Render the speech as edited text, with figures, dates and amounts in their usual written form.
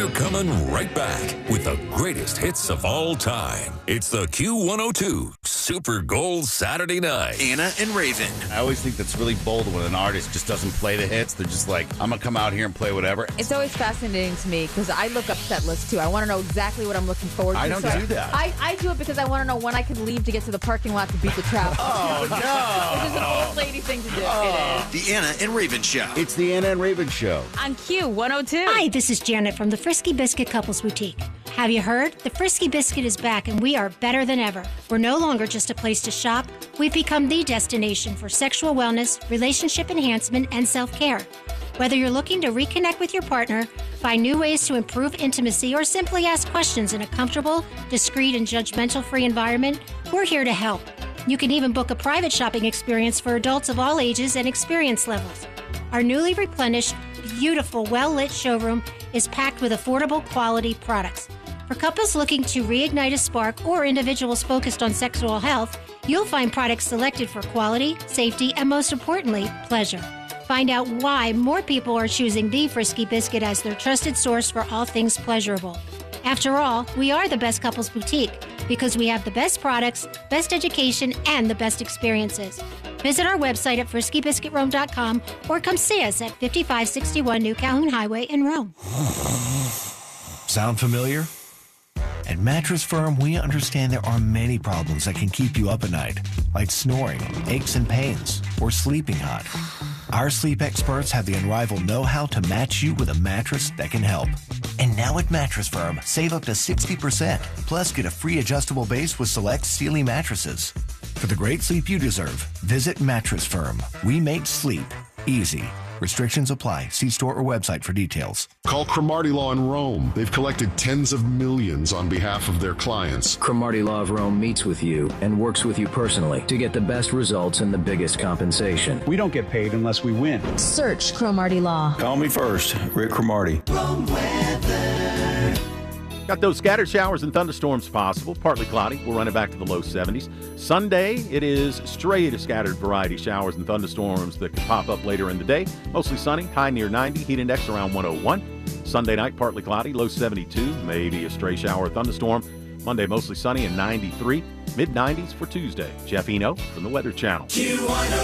We're coming right back with the greatest hits of all time. It's the Q102 Super Gold Saturday Night. Anna and Raven. I always think that's really bold when an artist just doesn't play the hits. They're just like, I'm going to come out here and play whatever. It's always fascinating to me because I look up set lists too. I want to know exactly what I'm looking forward to. I don't do that. I do it because I want to know when I can leave to get to the parking lot to beat the traffic. Oh, no. Which is an old lady thing to do. It is. The Anna and Raven Show. It's the Anna and Raven Show. On Q102. Hi, this is Janet from the Frisky Biscuit Couples Boutique. Have you heard? The Frisky Biscuit is back and we are better than ever. We're no longer just a place to shop. We've become the destination for sexual wellness, relationship enhancement, and self-care. Whether you're looking to reconnect with your partner, find new ways to improve intimacy, or simply ask questions in a comfortable, discreet, and judgmental-free environment, we're here to help. You can even book a private shopping experience for adults of all ages and experience levels. Our newly replenished, beautiful, well-lit showroom is packed with affordable, quality products. For couples looking to reignite a spark or individuals focused on sexual health, you'll find products selected for quality, safety, and most importantly, pleasure. Find out why more people are choosing the Frisky Biscuit as their trusted source for all things pleasurable. After all, we are the best couples boutique because we have the best products, best education, and the best experiences. Visit our website at FriskyBiscuitRome.com or come see us at 5561 New Calhoun Highway in Rome. Sound familiar? At Mattress Firm, we understand there are many problems that can keep you up at night, like snoring, aches and pains, or sleeping hot. Our sleep experts have the unrivaled know-how to match you with a mattress that can help. And now at Mattress Firm, save up to 60%, plus get a free adjustable base with select Sealy mattresses. For the great sleep you deserve, visit Mattress Firm. We make sleep easy. Restrictions apply. See store or website for details. Call Cromartie Law in Rome. They've collected tens of millions on behalf of their clients. Cromartie Law of Rome meets with you and works with you personally to get the best results and the biggest compensation. We don't get paid unless we win. Search Cromartie Law. Call me first, Rick Cromartie. Got those scattered showers and thunderstorms possible. Partly cloudy. We'll run it back to the low 70s. Sunday, it is straight scattered variety showers and thunderstorms that could pop up later in the day. Mostly sunny, high near 90, heat index around 101. Sunday night, partly cloudy, low 72, maybe a stray shower or thunderstorm. Monday, mostly sunny and 93. Mid-90s for Tuesday. Jeff Eno from the Weather Channel.